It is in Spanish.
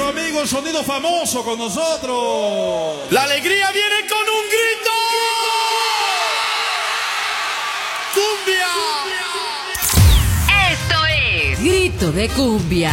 nuestro amigo el Sonido Famoso con nosotros. La alegría viene con un grito. ¡Cumbia! Esto es Grito de Cumbia.